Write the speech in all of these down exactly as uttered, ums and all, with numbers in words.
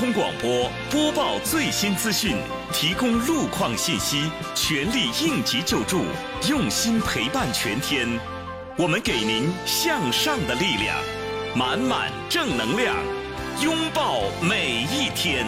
通广播，播报最新资讯，提供路况信息，全力应急救助，用心陪伴全天。我们给您向上的力量，满满正能量，拥抱每一天。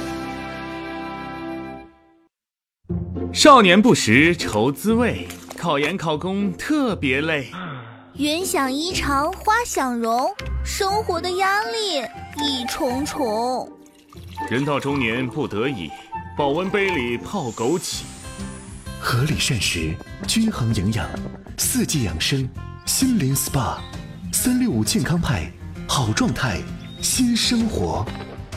少年不识愁滋味，考研考公特别累。 云想衣裳花想容，生活的压力一重重。 人到中年不得已，保温杯里泡枸杞。 合理膳食，均衡营养，四季养生，心灵 S P A， 三六五健康派，好状态，新生活。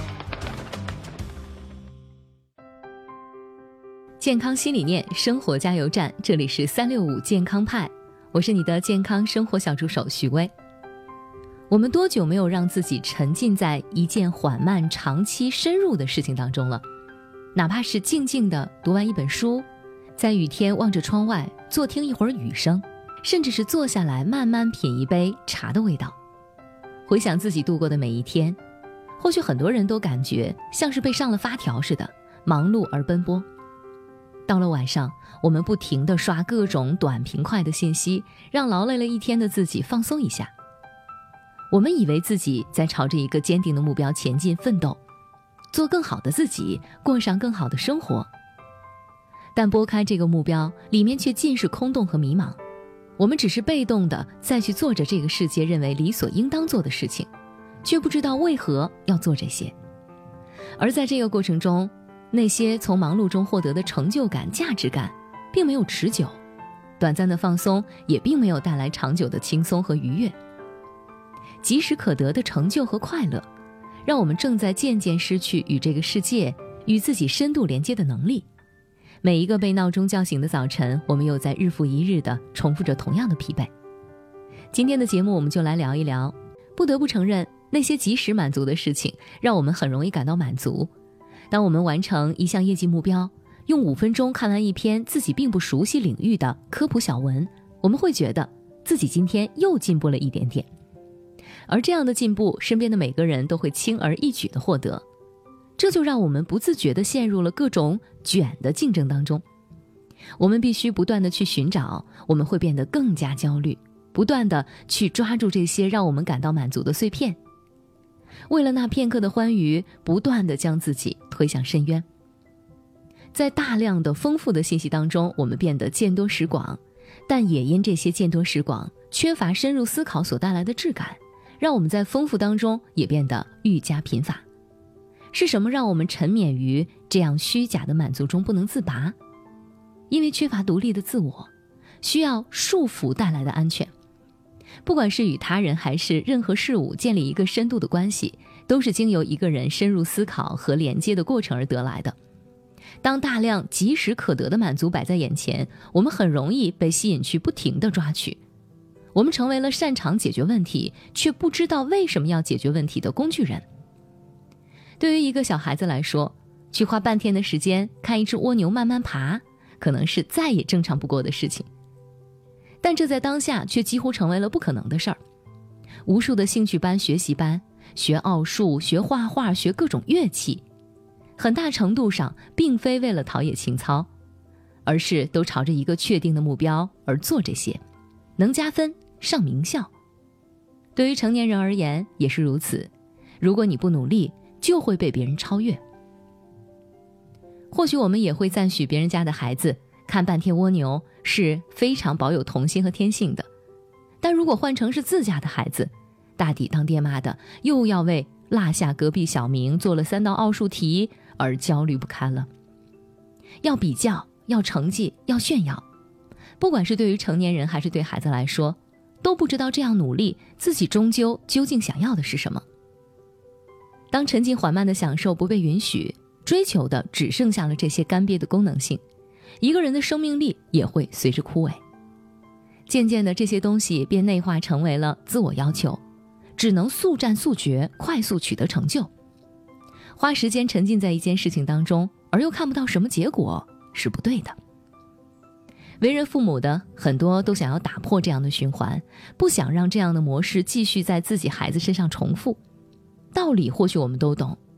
健康新理念，生活加油站，这里是三六五健康派，我是你的健康生活小助手许巍。我们多久没有让自己沉浸在一件缓慢、长期、深入的事情当中了？哪怕是静静地读完一本书，在雨天望着窗外，坐听一会儿雨声，甚至是坐下来慢慢品一杯茶的味道。回想自己度过的每一天，或许很多人都感觉像是被上了发条似的，忙碌而奔波。到了晚上，我们不停地刷各种短平快的信息，让劳累了一天的自己放松一下。我们以为自己在朝着一个坚定的目标前进奋斗，做更好的自己，过上更好的生活。但拨开这个目标，里面却尽是空洞和迷茫。我们只是被动地再去做着这个世界认为理所应当做的事情，却不知道为何要做这些。而在这个过程中，那些从忙碌中获得的成就感、价值感并没有持久，短暂的放松也并没有带来长久的轻松和愉悦。即时可得的成就和快乐，让我们正在渐渐失去与这个世界、与自己深度连接的能力。每一个被闹钟叫醒的早晨，我们又在日复一日地重复着同样的疲惫。今天的节目我们就来聊一聊，不得不承认，那些即时满足的事情让我们很容易感到满足。当我们完成一项业绩目标，用五分钟看完一篇自己并不熟悉领域的科普小文，我们会觉得自己今天又进步了一点点。而这样的进步，身边的每个人都会轻而易举地获得，这就让我们不自觉地陷入了各种卷的竞争当中。我们必须不断地去寻找，我们会变得更加焦虑，不断地去抓住这些让我们感到满足的碎片，为了那片刻的欢愉，不断地将自己推向深渊。在大量的丰富的信息当中，我们变得见多识广，但也因这些见多识广，缺乏深入思考所带来的质感，让我们在丰富当中也变得愈加贫乏。是什么让我们沉湎于这样虚假的满足中不能自拔？因为缺乏独立的自我，需要束缚带来的安全。不管是与他人还是任何事物建立一个深度的关系，都是经由一个人深入思考和连接的过程而得来的。当大量即时可得的满足摆在眼前，我们很容易被吸引去不停地抓取。我们成为了擅长解决问题，却不知道为什么要解决问题的工具人。对于一个小孩子来说，去花半天的时间看一只蜗牛慢慢爬，可能是再也正常不过的事情。但这在当下却几乎成为了不可能的事儿。无数的兴趣班、学习班，学奥数、学画画、学各种乐器，很大程度上并非为了陶冶情操，而是都朝着一个确定的目标而做这些，能加分，上名校。对于成年人而言也是如此，如果你不努力，就会被别人超越。或许我们也会赞许别人家的孩子看半天蜗牛是非常保有童心和天性的，但如果换成是自家的孩子，大抵当爹妈的又要为落下隔壁小明做了三道奥数题而焦虑不堪了。要比较，要成绩，要炫耀，不管是对于成年人还是对孩子来说，都不知道这样努力自己终究究竟想要的是什么。当沉浸缓慢的享受不被允许，追求的只剩下了这些干瘪的功能性，一个人的生命力也会随之枯萎。渐渐的，这些东西便内化成为了自我要求，只能速战速决，快速取得成就。花时间沉浸在一件事情当中，而又看不到什么结果，是不对的。为人父母的很多都想要打破这样的循环，不想让这样的模式继续在自己孩子身上重复。道理或许我们都懂，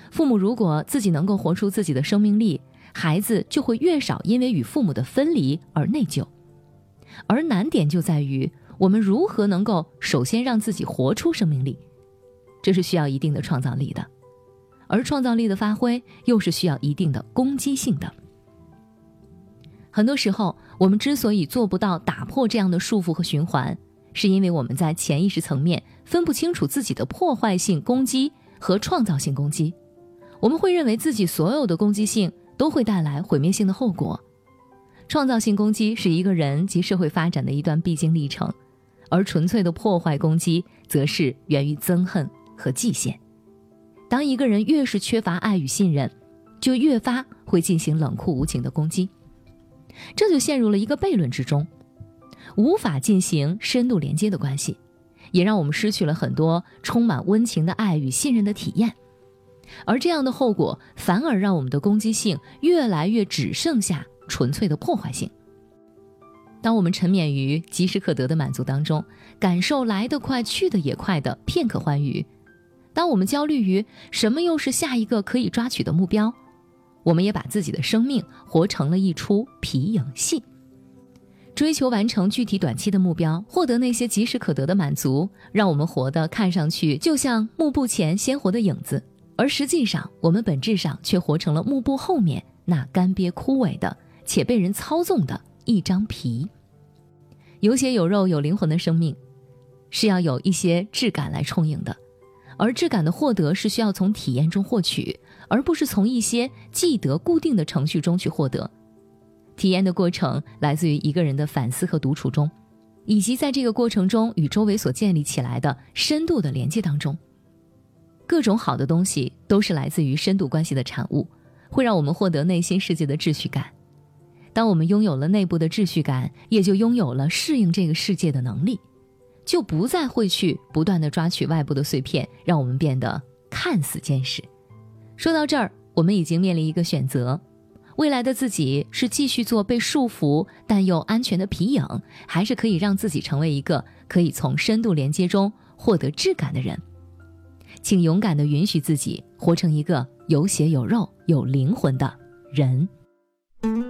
父母如果自己能够活出自己的生命力，孩子就会越少因为与父母的分离而内疚。而难点就在于我们如何能够首先让自己活出生命力，这是需要一定的创造力的，而创造力的发挥又是需要一定的攻击性的。很多时候，我们之所以做不到打破这样的束缚和循环，是因为我们在潜意识层面分不清楚自己的破坏性攻击和创造性攻击。我们会认为自己所有的攻击性都会带来毁灭性的后果。创造性攻击是一个人及社会发展的一段必经历程，而纯粹的破坏攻击则是源于憎恨和嫉羡。当一个人越是缺乏爱与信任，就越发会进行冷酷无情的攻击，这就陷入了一个悖论之中，无法进行深度连接的关系，也让我们失去了很多充满温情的爱与信任的体验。而这样的后果反而让我们的攻击性越来越只剩下纯粹的破坏性。当我们沉湎于即时可得的满足当中，感受来得快去得也快的片刻欢愉，当我们焦虑于什么又是下一个可以抓取的目标，我们也把自己的生命活成了一出皮影戏。追求完成具体短期的目标，获得那些即时可得的满足，让我们活得看上去就像幕布前鲜活的影子，而实际上我们本质上却活成了幕布后面那干瘪枯萎的且被人操纵的一张皮。有血有肉有灵魂的生命是要有一些质感来充盈的，而质感的获得是需要从体验中获取，而不是从一些既得固定的程序中去获得。体验的过程来自于一个人的反思和独处中，以及在这个过程中与周围所建立起来的深度的连接当中。各种好的东西都是来自于深度关系的产物，会让我们获得内心世界的秩序感。当我们拥有了内部的秩序感，也就拥有了适应这个世界的能力，就不再会去不断地抓取外部的碎片，让我们变得看似坚实。说到这儿，我们已经面临一个选择，未来的自己是继续做被束缚但又安全的皮影，还是可以让自己成为一个可以从深度连接中获得质感的人。请勇敢地允许自己活成一个有血有肉有灵魂的人。